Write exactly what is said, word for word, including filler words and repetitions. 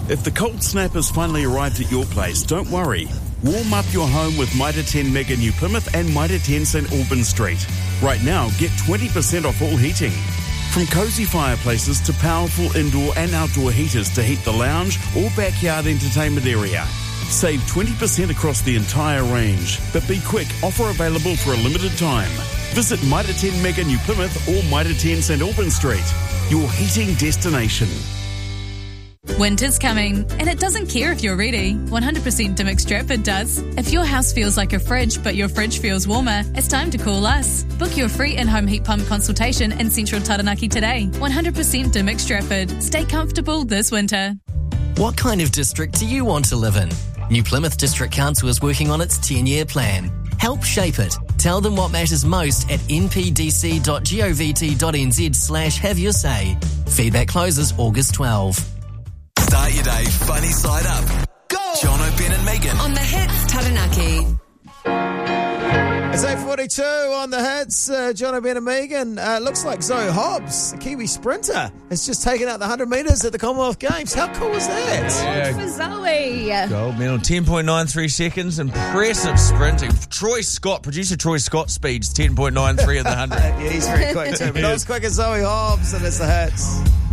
If the cold snap has finally arrived at your place, don't worry. Warm up your home with Mitre ten Mega New Plymouth and Mitre ten St Albans Street. Right now, get twenty percent off all heating. From cosy fireplaces to powerful indoor and outdoor heaters to heat the lounge or backyard entertainment area. Save twenty percent across the entire range. But be quick, offer available for a limited time. Visit Mitre ten Mega New Plymouth or Mitre ten St Albans Street, your heating destination. Winter's coming, and it doesn't care if you're ready. one hundred percent Dimmock Stratford does. If your house feels like a fridge, but your fridge feels warmer, it's time to call us. Book your free in-home heat pump consultation in Central Taranaki today. one hundred percent Dimmock Stratford. Stay comfortable this winter. What kind of district do you want to live in? New Plymouth District Council is working on its ten-year plan. Help shape it. Tell them what matters most at npdc.govt.nz slash have your say. Feedback closes August twelfth. Start your day funny side up. Go! Jono, Ben and Megan. On the hits, Taranaki. It's eight forty-two on the hits. Uh, John O'Brien and Megan. Uh, looks like Zoe Hobbs, a Kiwi sprinter, has just taken out the one hundred metres at the Commonwealth Games. How cool was that? Yeah. For Zoe. Gold medal, ten point nine three seconds. Impressive sprinting. Troy Scott, producer Troy Scott speeds ten point nine three at the one hundred. Yeah, he's very quick too. But not as quick as Zoe Hobbs, and it's the hits.